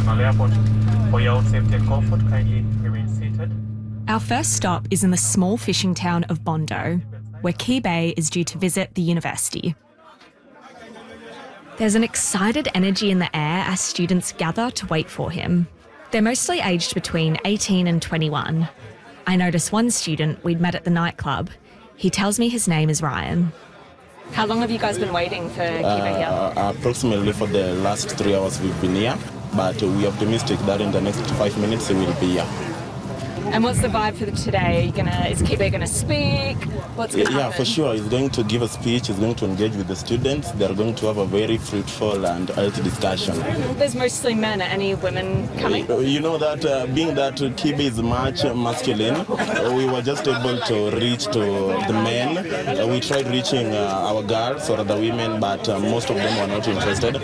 International Airport. For your own safety and comfort, kindly remain seated. Our first stop is in the small fishing town of Bondo, where Kibe is due to visit the university. There's an excited energy in the air as students gather to wait for him. They're mostly aged between 18 and 21. I notice one student we'd met at the nightclub. He tells me his name is Ryan. How long have you guys been waiting for Kibe here? Approximately for the last 3 hours we've been here, but we're optimistic that in the next 5 minutes he will be here. And what's the vibe for today? Is Kibe going to speak? What's going to happen? Yeah, for sure. He's going to give a speech. He's going to engage with the students. They're going to have a very fruitful and healthy discussion. There's mostly men. Are any women coming? You know that being that Kibe is much masculine, we were just able to reach to the men. We tried reaching our girls or the women, but most of them were not interested.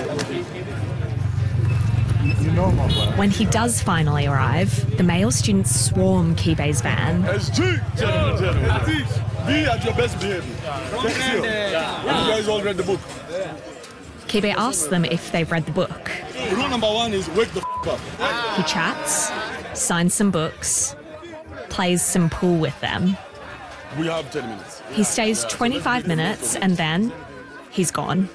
When he does finally arrive, the male students swarm Kibe's van. SG! Gentlemen. Be at your best behavior. You guys all read the book? Kibe asks them if they've read the book. Rule number 1 is wake the up. He chats, signs some books, plays some pool with them. We have 10 minutes. He stays 25 minutes and then he's gone.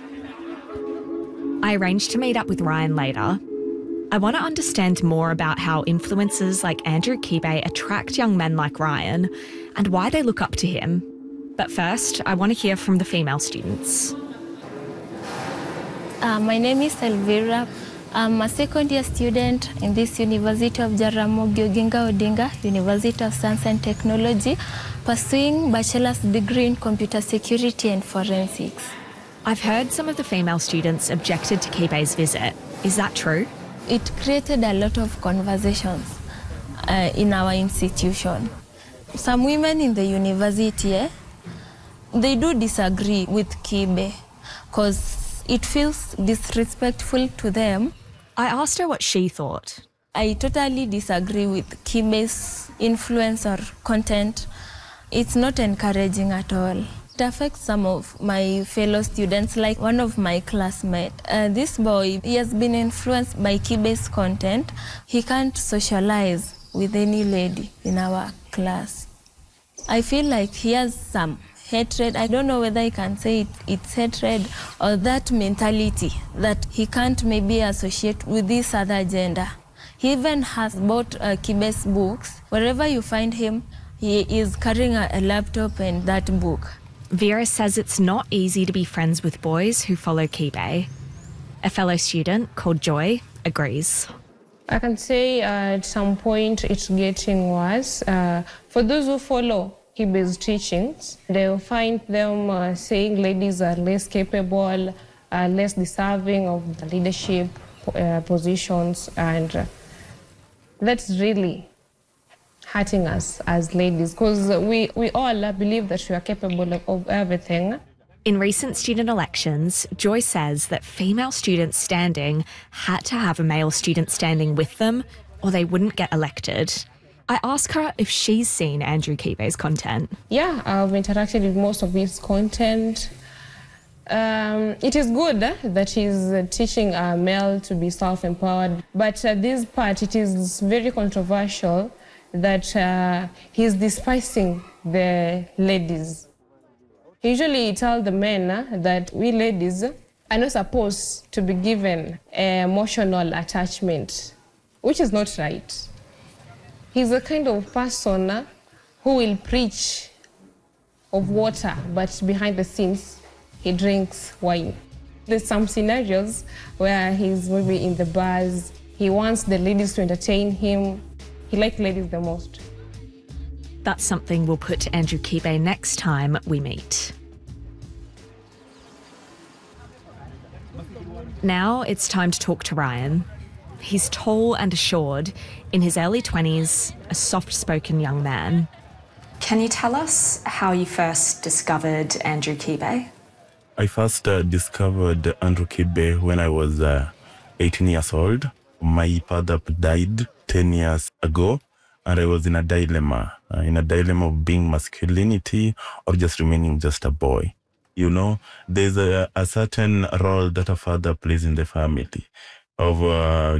I arranged to meet up with Ryan later. I want to understand more about how influencers like Andrew Kibe attract young men like Ryan and why they look up to him. But first, I want to hear from the female students. My name is Elvira. I'm a second-year student in this University of Jaramogi Oginga Odinga, University of Science and Technology, pursuing bachelor's degree in computer security and forensics. I've heard some of the female students objected to Kibe's visit. Is that true? It created a lot of conversations in our institution. Some women in the university, they do disagree with Kibe because it feels disrespectful to them. I asked her what she thought. I totally disagree with Kibe's influence or content. It's not encouraging at all. It affects some of my fellow students, like one of my classmates. This boy, he has been influenced by Kibe's content. He can't socialize with any lady in our class. I feel like he has some hatred. I don't know whether I can say it's hatred or that mentality that he can't maybe associate with this other gender. He even has bought Kibe's books. Wherever you find him, he is carrying a laptop and that book. Vera says it's not easy to be friends with boys who follow Kibe. A fellow student called Joy agrees. I can say at some point it's getting worse. For those who follow Kibe's teachings, they'll find them saying ladies are less capable, less deserving of the leadership positions, and that's really hurting us as ladies, because we all believe that we are capable of everything. In recent student elections, Joy says that female students standing had to have a male student standing with them or they wouldn't get elected. I ask her if she's seen Andrew Kibe's content. Yeah, I've interacted with most of his content. It is good that he's teaching a male to be self-empowered, but this part, it is very controversial that he's despising the ladies. He usually tells the men that we ladies are not supposed to be given emotional attachment, which is not right. He's the kind of person who will preach of water, but behind the scenes, he drinks wine. There's some scenarios where he's maybe in the bars, he wants the ladies to entertain him. He likes ladies the most. That's something we'll put to Andrew Kibe next time we meet. Now it's time to talk to Ryan. He's tall and assured, in his early 20s, a soft-spoken young man. Can you tell us how you first discovered Andrew Kibe? I first discovered Andrew Kibe when I was 18 years old. My father died 10 years ago, and I was in a dilemma of being masculinity or just remaining just a boy. You know, there's a certain role that a father plays in the family of